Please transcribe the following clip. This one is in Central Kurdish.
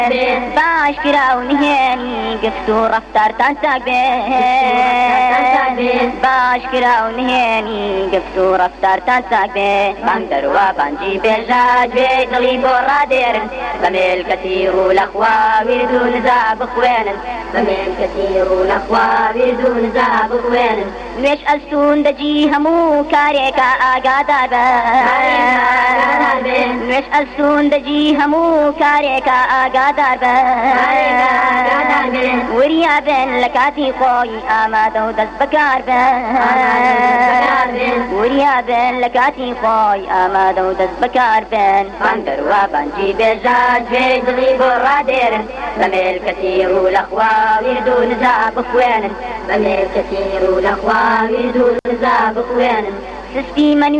باش كراون هاني قفتو رفتار تنساق باش كراون هاني قفتو رفتار تنساق بندر وبنجي بجاج بيدلي برا ديرن بميل كثير والأخوة ويردون زاب خوينن بميل كثير والأخوة ويردون زاب خوينن نوش ألسون دجي همو كاريكا آقادار نوش ألسون دجي همو كاريكا آقادار وريا بن لكاتي خوي آمادو دست بكار وريا بن لكاتي خوي آمادو دست بكار بندر وبنجي بجاج بيدلي برا ديرن بميل كثير والأخوة ويردون زاب خوينن بميل كثير والأخوة ويردون زاب خوينن سستي من